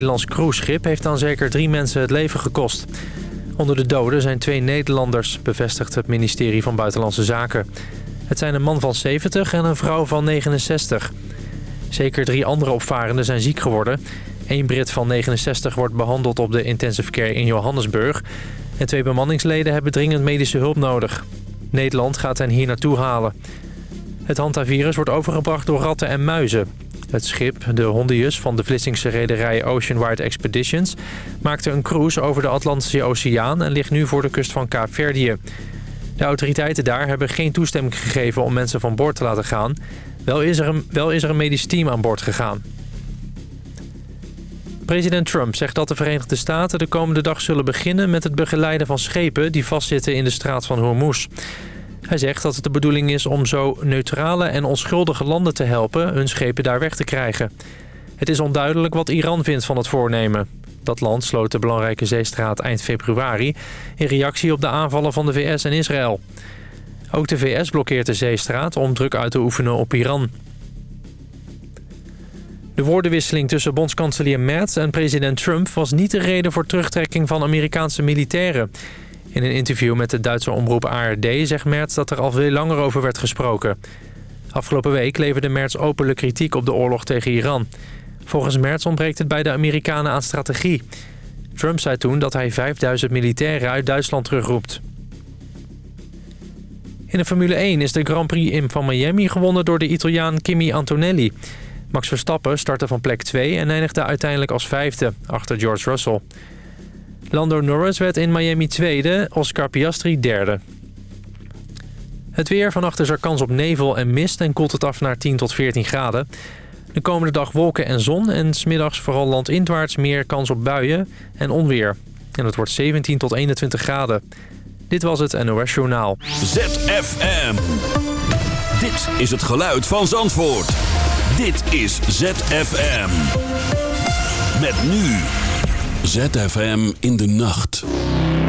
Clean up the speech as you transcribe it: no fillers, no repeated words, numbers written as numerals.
Nederlands cruiseschip heeft aan zeker 3 mensen het leven gekost. Onder de doden zijn 2 Nederlanders, bevestigt het ministerie van Buitenlandse Zaken. Het zijn een man van 70 en een vrouw van 69. Zeker 3 andere opvarenden zijn ziek geworden. 1 Brit van 69 wordt behandeld op de intensive care in Johannesburg. En 2 bemanningsleden hebben dringend medische hulp nodig. Nederland gaat hen hier naartoe halen. Het hantavirus wordt overgebracht door ratten en muizen. Het schip, de Hondius van de Vlissingse rederij Oceanwide Expeditions, maakte een cruise over de Atlantische Oceaan en ligt nu voor de kust van Kaapverdië. De autoriteiten daar hebben geen toestemming gegeven om mensen van boord te laten gaan. Wel is er een medisch team aan boord gegaan. President Trump zegt dat de Verenigde Staten de komende dag zullen beginnen met het begeleiden van schepen die vastzitten in de straat van Hormuz. Hij zegt dat het de bedoeling is om zo neutrale en onschuldige landen te helpen hun schepen daar weg te krijgen. Het is onduidelijk wat Iran vindt van het voornemen. Dat land sloot de belangrijke zeestraat eind februari in reactie op de aanvallen van de VS en Israël. Ook de VS blokkeert de zeestraat om druk uit te oefenen op Iran. De woordenwisseling tussen bondskanselier Merz en president Trump was niet de reden voor terugtrekking van Amerikaanse militairen. In een interview met de Duitse omroep ARD zegt Merz dat er al veel langer over werd gesproken. Afgelopen week leverde Merz openlijk kritiek op de oorlog tegen Iran. Volgens Merz ontbreekt het bij de Amerikanen aan strategie. Trump zei toen dat hij 5000 militairen uit Duitsland terugroept. In de Formule 1 is de Grand Prix van Miami gewonnen door de Italiaan Kimi Antonelli. Max Verstappen startte van plek 2 en eindigde uiteindelijk als 5e, achter George Russell. Lando Norris werd in Miami 2e, Oscar Piastri 3e. Het weer, vannacht is er kans op nevel en mist en koelt het af naar 10 tot 14 graden. De komende dag wolken en zon en 's middags vooral landinwaarts meer kans op buien en onweer. En het wordt 17 tot 21 graden. Dit was het NOS Journaal. ZFM. Dit is het geluid van Zandvoort. Dit is ZFM. Met nu. ZFM in de nacht.